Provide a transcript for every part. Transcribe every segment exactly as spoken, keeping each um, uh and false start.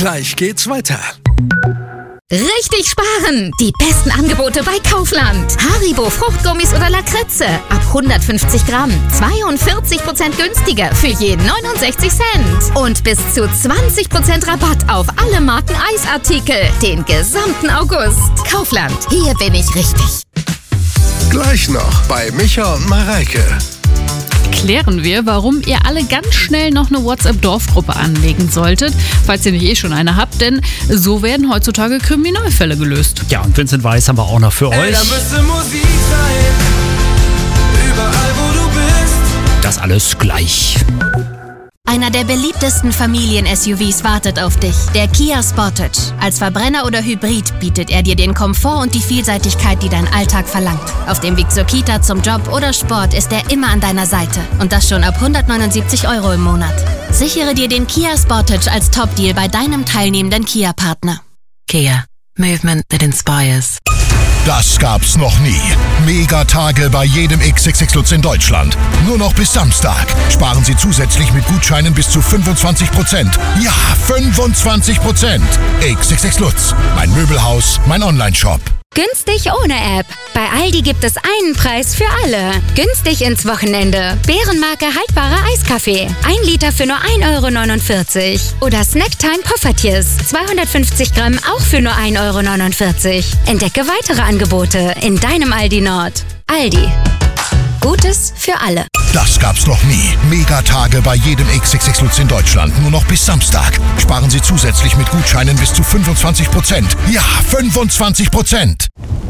Gleich geht's weiter. Richtig sparen! Die besten Angebote bei Kaufland. Haribo Fruchtgummis oder Lakritze. Ab hundertfünfzig Gramm. zweiundvierzig Prozent günstiger für je neunundsechzig Cent. Und bis zu zwanzig Prozent Rabatt auf alle Marken Eisartikel. Den gesamten August. Kaufland. Hier bin ich richtig. Gleich noch bei Micha und Mareike. Klären wir, warum ihr alle ganz schnell noch eine WhatsApp-Dorfgruppe anlegen solltet, falls ihr nicht eh schon eine habt, denn so werden heutzutage Kriminalfälle gelöst. Ja, und Vincent Weiss haben wir auch noch für Ey, euch. da müsste Musik sein, überall wo du bist. Das alles gleich. Einer der beliebtesten Familien-S U Vs wartet auf dich, der Kia Sportage. Als Verbrenner oder Hybrid bietet er dir den Komfort und die Vielseitigkeit, die dein Alltag verlangt. Auf dem Weg zur Kita, zum Job oder Sport ist er immer an deiner Seite. Und das schon ab hundertneunundsiebzig Euro im Monat. Sichere dir den Kia Sportage als Top-Deal bei deinem teilnehmenden Kia-Partner. Kia. Movement that inspires. Das gab's noch nie. Megatage bei jedem X X X Lutz in Deutschland. Nur noch bis Samstag. Sparen Sie zusätzlich mit Gutscheinen bis zu fünfundzwanzig Prozent. Ja, fünfundzwanzig Prozent. X X X Lutz. Mein Möbelhaus, mein Onlineshop. Günstig ohne App. Bei Aldi gibt es einen Preis für alle. Günstig ins Wochenende. Bärenmarke haltbarer Eiskaffee. Ein Liter für nur ein Euro neunundvierzig. Oder Snacktime Poffertjes. zweihundertfünfzig Gramm auch für nur ein Euro neunundvierzig. Entdecke weitere Angebote in deinem Aldi Nord. Aldi. Gutes für alle. Das gab's noch nie. Megatage bei jedem X X X Lutz in Deutschland. Nur noch bis Samstag. Sparen Sie zusätzlich mit Gutscheinen bis zu fünfundzwanzig Prozent. Ja, fünfundzwanzig Prozent.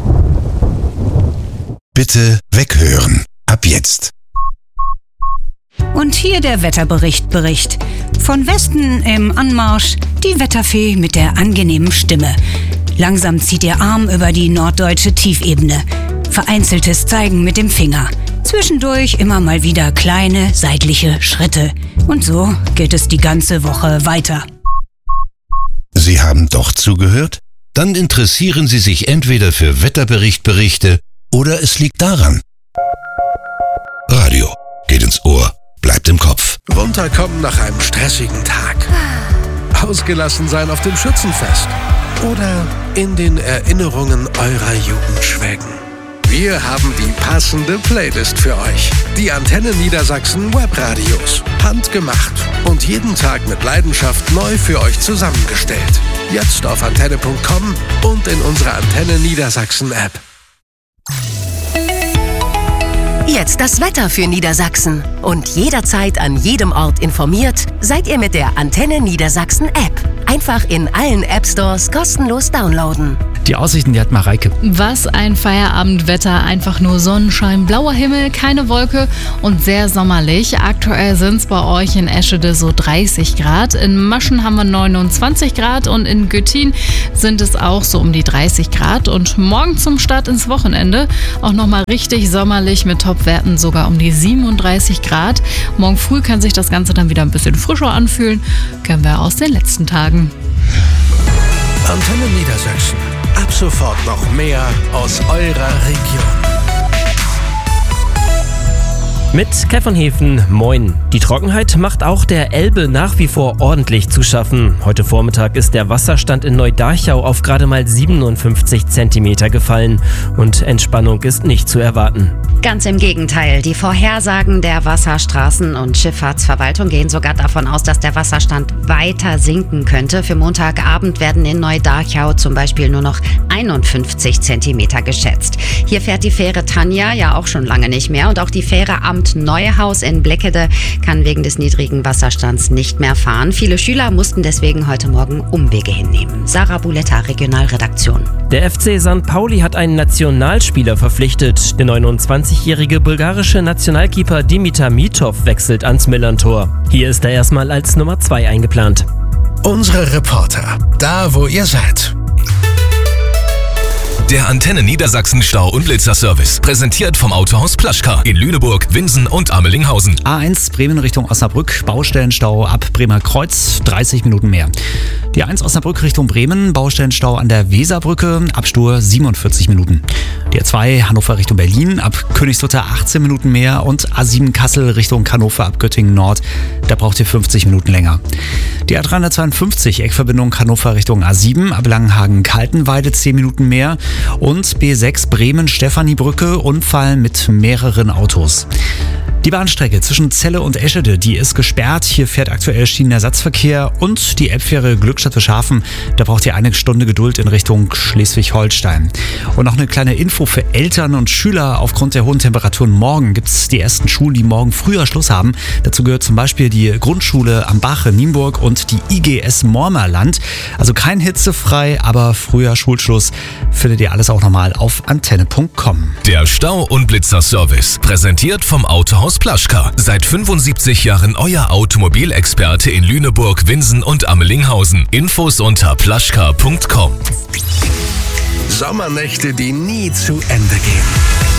Bitte weghören. Ab jetzt. Und hier der Wetterbericht Bericht. Von Westen im Anmarsch die Wetterfee mit der angenehmen Stimme. Langsam zieht ihr Arm über die norddeutsche Tiefebene. Vereinzeltes Zeigen mit dem Finger. Zwischendurch immer mal wieder kleine seitliche Schritte. Und so geht es die ganze Woche weiter. Sie haben doch zugehört? Dann interessieren Sie sich entweder für Wetterberichtberichte oder es liegt daran. Radio geht ins Ohr, bleibt im Kopf. Runterkommen nach einem stressigen Tag. Ausgelassen sein auf dem Schützenfest. Oder in den Erinnerungen eurer Jugend schwelgen. Wir haben die passende Playlist für euch. Die Antenne Niedersachsen Webradios. Handgemacht und jeden Tag mit Leidenschaft neu für euch zusammengestellt. Jetzt auf antenne punkt com und in unserer Antenne Niedersachsen App. Jetzt das Wetter für Niedersachsen. Und jederzeit an jedem Ort informiert, seid ihr mit der Antenne Niedersachsen App. Einfach in allen App Stores kostenlos downloaden. Die Aussichten, die hat Mareike. Was ein Feierabendwetter, einfach nur Sonnenschein, blauer Himmel, keine Wolke und sehr sommerlich. Aktuell sind es bei euch in Eschede so dreißig Grad, in Maschen haben wir neunundzwanzig Grad und in Göttin sind es auch so um die dreißig Grad. Und morgen zum Start ins Wochenende auch nochmal richtig sommerlich mit Topwerten sogar um die siebenunddreißig Grad. Morgen früh kann sich das Ganze dann wieder ein bisschen frischer anfühlen, kennen wir aus den letzten Tagen. Antenne Niedersachsen. Ab sofort noch mehr aus eurer Region. Mit Kai von Hefen, moin. Die Trockenheit macht auch der Elbe nach wie vor ordentlich zu schaffen. Heute Vormittag ist der Wasserstand in Neudarchau auf gerade mal siebenundfünfzig Zentimeter gefallen. Und Entspannung ist nicht zu erwarten. Ganz im Gegenteil. Die Vorhersagen der Wasserstraßen- und Schifffahrtsverwaltung gehen sogar davon aus, dass der Wasserstand weiter sinken könnte. Für Montagabend werden in Neudarchau zum Beispiel nur noch einundfünfzig Zentimeter geschätzt. Hier fährt die Fähre Tanja ja auch schon lange nicht mehr und auch die Fähre Amt Neuhaus in Bleckede kann wegen des niedrigen Wasserstands nicht mehr fahren. Viele Schüler mussten deswegen heute Morgen Umwege hinnehmen. Sarah Buletta, Regionalredaktion. Der F C Sankt Pauli hat einen Nationalspieler verpflichtet. Der neunundzwanzigjährige bulgarische Nationalkeeper Dimitar Mitov wechselt ans Millerntor. Hier ist er erstmal als Nummer zwei eingeplant. Unsere Reporter, da wo ihr seid. Der Antenne Niedersachsen Stau- und Blitzerservice. Präsentiert vom Autohaus Plaschka in Lüneburg, Winsen und Amelinghausen. A eins Bremen Richtung Osnabrück, Baustellenstau ab Bremer Kreuz, dreißig Minuten mehr. Die eins Osnabrück Richtung Bremen, Baustellenstau an der Weserbrücke, Abstur siebenundvierzig Minuten. Die A zwei Hannover Richtung Berlin, ab Königslutter achtzehn Minuten mehr und A sieben Kassel Richtung Hannover ab Göttingen Nord, da braucht ihr fünfzig Minuten länger. Die A dreihundertzweiundfünfzig Eckverbindung Hannover Richtung A sieben, ab Langenhagen-Kaltenweide zehn Minuten mehr und B sechs Bremen-Stephaniebrücke, Unfall mit mehreren Autos. Die Bahnstrecke zwischen Celle und Eschede, die ist gesperrt. Hier fährt aktuell Schienenersatzverkehr und die Elbfähre Glückstadt-Schafen. Da braucht ihr eine Stunde Geduld in Richtung Schleswig-Holstein. Und noch eine kleine Info für Eltern und Schüler. Aufgrund der hohen Temperaturen morgen gibt es die ersten Schulen, die morgen früher Schluss haben. Dazu gehört zum Beispiel die Grundschule am Bach in Nienburg und die I G S Mormerland. Also kein hitzefrei, aber früher Schulschluss. Findet ihr alles auch nochmal auf antenne punkt com. Der Stau- und Blitzer-Service, präsentiert vom Autohaus Plaschka. Seit fünfundsiebzig Jahren euer Automobilexperte in Lüneburg, Winsen und Ammelinghausen. Infos unter plaschka punkt com. Sommernächte, die nie zu Ende gehen.